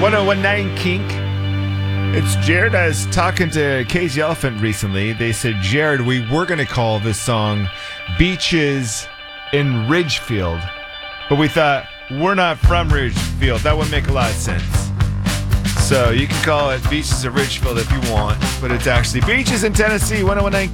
1019 Kink. It's Jared. I was talking to Cage the Elephant recently. They said, Jared, we were going to call this song Beaches in Ridgefield. But we thought, we're not from Ridgefield. That wouldn't make a lot of sense. So you can call it Beaches of Ridgefield if you want. But it's actually Beaches in Tennessee, 1019